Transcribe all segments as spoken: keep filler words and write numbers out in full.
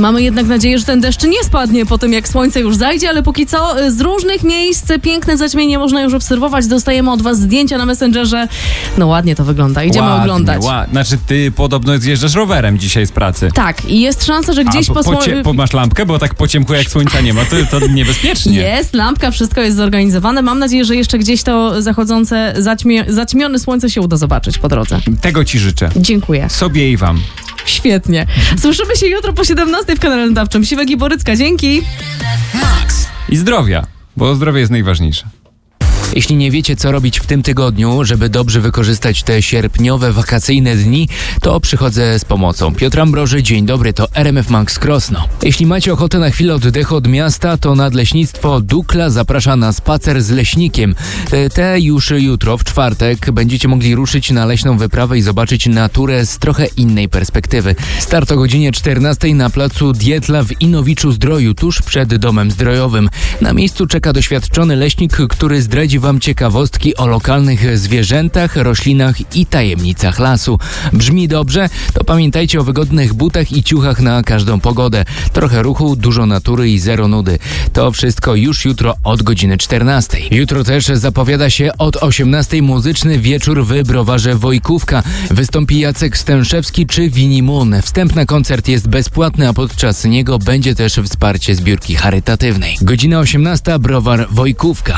Mamy jednak nadzieję, że ten deszcz nie spadnie po tym, jak słońce już zajdzie, ale póki co z różnych miejsc piękne zaćmienie można już obserwować. Dostajemy od was zdjęcia na Messengerze. No ładnie to wygląda. Idziemy ładnie, oglądać. Ła- znaczy ty podobno zjeżdżasz rowerem dzisiaj z pracy. Tak, i jest szansa, że gdzieś A, po, po, sło- cie- po masz lampkę, bo tak po ciemku jak słońca nie ma, to, to niebezpiecznie. Jest lampka, wszystko jest zorganizowane. Mam nadzieję, że jeszcze gdzieś to zachodzące, zaćmie- zaćmione słońce się uda zobaczyć po drodze. Tego ci życzę. Dziękuję. Sobie i wam. Świetnie. Słyszymy się jutro po siedemnastej w kanale nadawczym. Siwek i Borycka, dzięki. I zdrowia, bo zdrowie jest najważniejsze. Jeśli nie wiecie, co robić w tym tygodniu, żeby dobrze wykorzystać te sierpniowe, wakacyjne dni, to przychodzę z pomocą. Piotr Ambroży, dzień dobry, to R M F Max Krosno. Jeśli macie ochotę na chwilę oddechu od miasta, to Nadleśnictwo Dukla zaprasza na spacer z leśnikiem. Te już jutro, w czwartek, będziecie mogli ruszyć na leśną wyprawę i zobaczyć naturę z trochę innej perspektywy. Start o godzinie czternastej na placu Dietla w Inowiczu-Zdroju, tuż przed Domem Zdrojowym. Na miejscu czeka doświadczony leśnik, który zdradzi wam ciekawostki o lokalnych zwierzętach, roślinach i tajemnicach lasu. Brzmi dobrze? To pamiętajcie o wygodnych butach i ciuchach na każdą pogodę. Trochę ruchu, dużo natury i zero nudy. To wszystko już jutro od godziny czternastej. Jutro też zapowiada się od osiemnastej muzyczny wieczór w Browarze Wojkówka. Wystąpi Jacek Stęszewski czy Winnie Moon. Wstęp na koncert jest bezpłatny, a podczas niego będzie też wsparcie zbiórki charytatywnej. Godzina osiemnasta, Browar Wojkówka.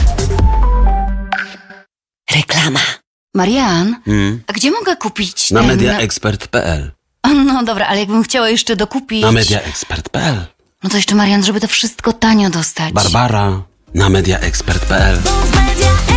Reklama. Marian, Hmm? a gdzie mogę kupić Na ten... mediaexpert kropka p l. No dobra, ale jakbym chciała jeszcze dokupić... Na mediaexpert kropka p l. No to jeszcze, Marian, żeby to wszystko tanio dostać. Barbara. Na mediaexpert kropka p l.